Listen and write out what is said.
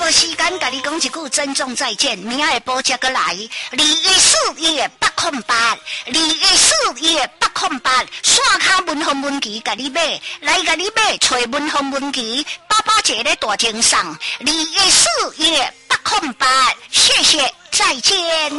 时间甲你讲一句珍重再见，明仔的报接过来，214-808，214-808，刷卡文红文旗甲你买，来甲你买，找文红文旗，爸爸节咧大精送，214-808，谢谢，再见。